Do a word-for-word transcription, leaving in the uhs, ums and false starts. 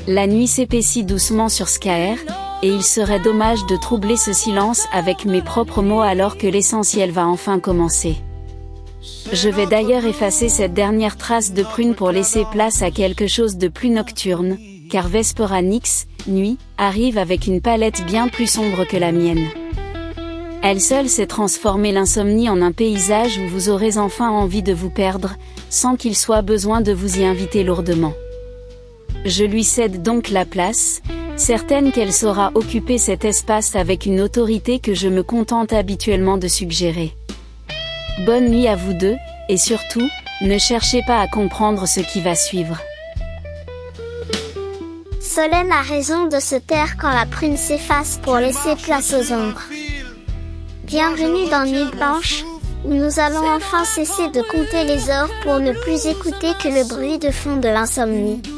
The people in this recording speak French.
La nuit s'épaissit doucement sur Skaer, et il serait dommage de troubler ce silence avec mes propres mots alors que l'essentiel va enfin commencer. Je vais d'ailleurs effacer cette dernière trace de prune pour laisser place à quelque chose de plus nocturne, car Vespera Nix, nuit, arrive avec une palette bien plus sombre que la mienne. Elle seule sait transformer l'insomnie en un paysage où vous aurez enfin envie de vous perdre, sans qu'il soit besoin de vous y inviter lourdement. Je lui cède donc la place, certaine qu'elle saura occuper cet espace avec une autorité que je me contente habituellement de suggérer. Bonne nuit à vous deux, et surtout, ne cherchez pas à comprendre ce qui va suivre. Solène a raison de se taire quand la prune s'efface pour laisser place aux ombres. Bienvenue dans Nuit Blanche, où nous allons enfin cesser de compter les heures pour ne plus écouter que le bruit de fond de l'insomnie.